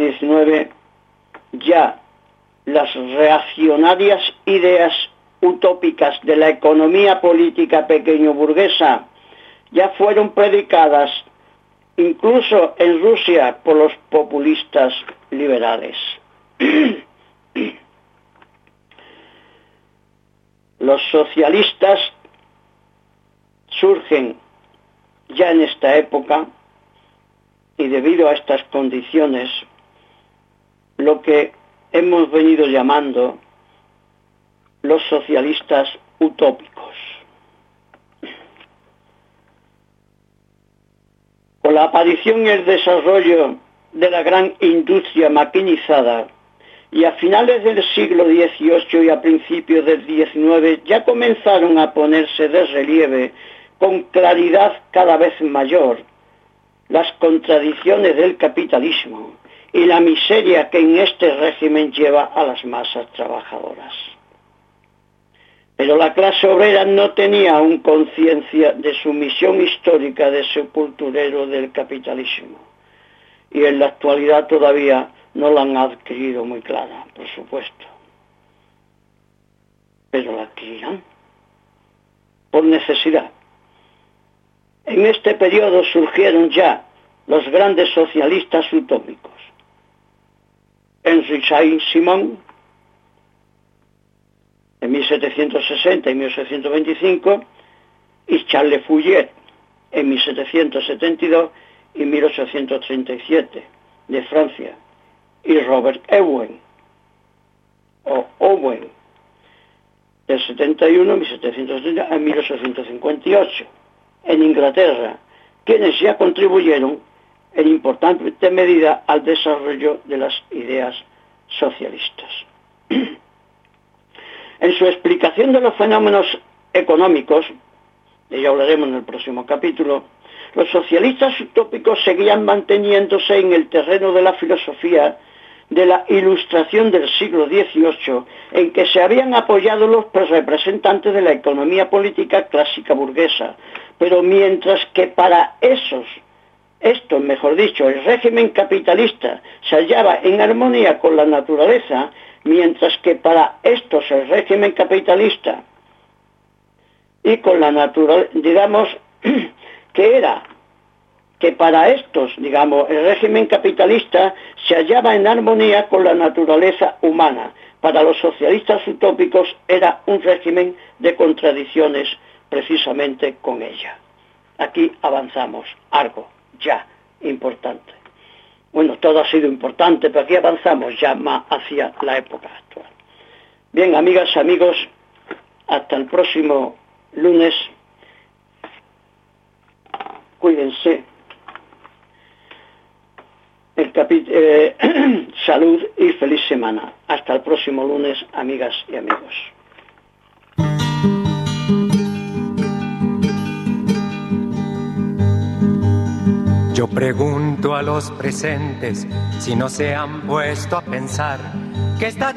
XIX ya las reaccionarias ideas utópicas de la economía política pequeño-burguesa ya fueron predicadas incluso en Rusia por los populistas liberales. Los socialistas surgen ya en esta época y debido a estas condiciones lo que hemos venido llamando los socialistas utópicos. Con la aparición y el desarrollo de la gran industria maquinizada y a finales del siglo XVIII y a principios del XIX ya comenzaron a ponerse de relieve con claridad cada vez mayor las contradicciones del capitalismo y la miseria que en este régimen lleva a las masas trabajadoras. Pero la clase obrera no tenía aún conciencia de su misión histórica de sepulturero del capitalismo y en la actualidad todavía no la han adquirido muy clara, por supuesto. Pero la adquirirán por necesidad. En este periodo surgieron ya los grandes socialistas utópicos. Henry Saint-Simon, en 1760 y 1825, y Charles Fourier, en 1772 y 1837, de Francia, y Robert Owen, del 71 a 1770 a 1858, en Inglaterra, quienes ya contribuyeron en importante medida al desarrollo de las ideas socialistas. En su explicación de los fenómenos económicos, de ello hablaremos en el próximo capítulo, los socialistas utópicos seguían manteniéndose en el terreno de la filosofía de la Ilustración del siglo XVIII, en que se habían apoyado los representantes de la economía política clásica burguesa, pero mientras que para el régimen capitalista se hallaba en armonía con la naturaleza, mientras que para estos el régimen capitalista y con la naturaleza, el régimen capitalista se hallaba en armonía con la naturaleza humana. Para los socialistas utópicos era un régimen de contradicciones precisamente con ella. Aquí avanzamos algo ya importante. Bueno, todo ha sido importante, pero aquí avanzamos ya más hacia la época actual. Bien, amigas, amigos, hasta el próximo lunes. Cuídense. Salud y feliz semana. Hasta el próximo lunes, amigas y amigos. Yo pregunto a los presentes si no se han puesto a pensar que esta